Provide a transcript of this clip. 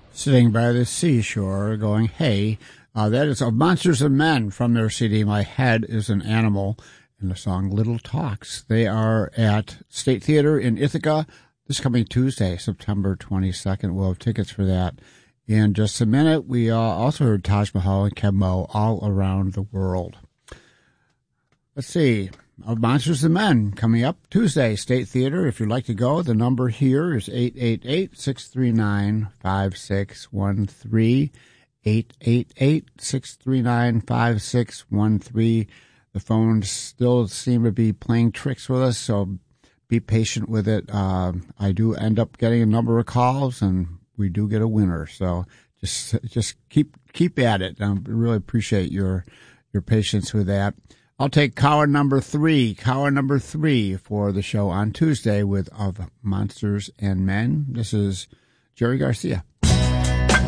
Sitting by the seashore going, hey, that is of Monsters and Men from their CD, My Head is an Animal, and the song Little Talks. They are at State Theater in Ithaca this coming Tuesday, September 22nd. We'll have tickets for that in just a minute. We also heard Taj Mahal and Keb Mo, All Around the World. Let's see. Of Monsters and Men coming up Tuesday, State Theater. If you'd like to go, the number here is 888-639-5613, 888-639-5613. The phones still seem to be playing tricks with us, so be patient with it. I do end up getting a number of calls, and we do get a winner. So just keep at it. I really appreciate your patience with that. I'll take caller number three for the show on Tuesday with Of Monsters and Men. This is Jerry Garcia.